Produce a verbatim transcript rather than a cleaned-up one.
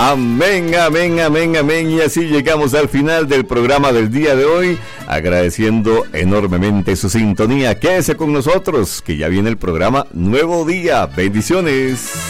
Amén, amén, amén, amén. Y así llegamos al final del programa del día de hoy, agradeciendo enormemente su sintonía. Quédese con nosotros, que ya viene el programa Nuevo Día. Bendiciones.